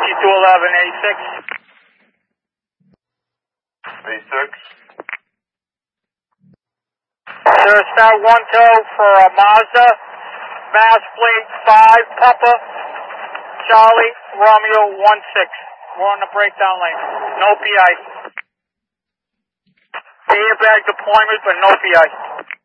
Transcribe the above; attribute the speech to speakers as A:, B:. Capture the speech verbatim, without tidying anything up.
A: fifty-two eleven, eighty-six.
B: eighty-six.
A: Sir, start one two for uh, Mazda, Mass Plate five, Papa, Charlie, Romeo one six. We're on the breakdown lane. No P I. Airbag deployment, but no P I.